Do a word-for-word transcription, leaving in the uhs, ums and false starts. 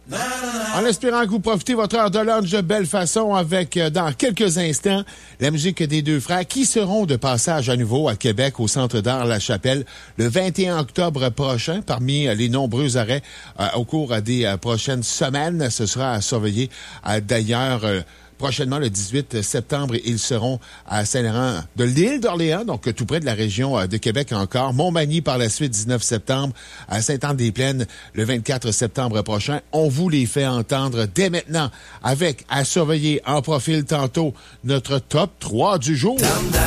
En espérant que vous profitez votre heure de lunch de belle façon avec, euh, dans quelques instants, la musique des deux frères qui seront de passage à nouveau à Québec au Centre d'art La Chapelle le vingt et un octobre prochain. Parmi euh, les nombreux arrêts euh, au cours des euh, prochaines semaines, ce sera à surveiller euh, d'ailleurs euh, prochainement, le dix-huit septembre, ils seront à Saint-Laurent de l'île d'Orléans, donc tout près de la région de Québec encore. Montmagny par la suite, dix-neuf septembre. À Sainte-Anne-des-Plaines, le vingt-quatre septembre prochain. On vous les fait entendre dès maintenant avec, à surveiller en profil tantôt, notre top trois du jour.